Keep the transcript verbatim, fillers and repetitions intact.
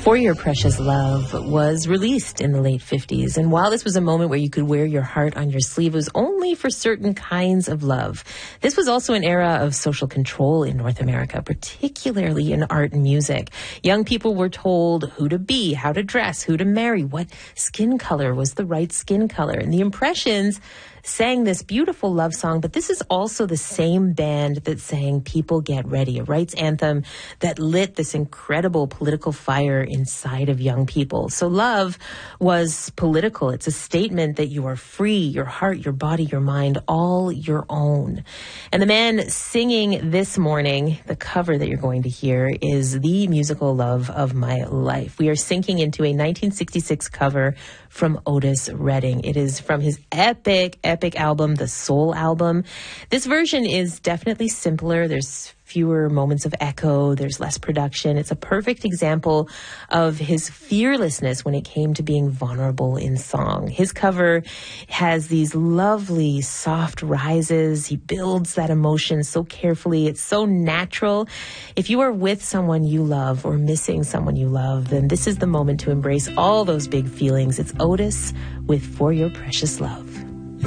For Your Precious Love was released in the late fifties. And while this was a moment where you could wear your heart on your sleeve, it was only for certain kinds of love. This was also an era of social control in North America, particularly in art and music. Young people were told who to be, how to dress, who to marry, what skin color was the right skin color. And the Impressions sang this beautiful love song, but this is also the same band that sang People Get Ready, a rights anthem that lit this incredible political fire inside of young people. So love was political. It's a statement that you are free, your heart, your body, your mind, all your own. And the man singing this morning, the cover that you're going to hear, is The Musical Love of My Life. We are sinking into a nineteen sixty-six cover from Otis Redding. It is from his epic, epic album, The Soul Album. This version is definitely simpler. There's fewer moments of echo. There's less production. It's a perfect example of his fearlessness when it came to being vulnerable in song. His cover has these lovely, soft rises. He builds that emotion so carefully. It's so natural. If you are with someone you love or missing someone you love, then this is the moment to embrace all those big feelings. It's Otis with For Your Precious Love.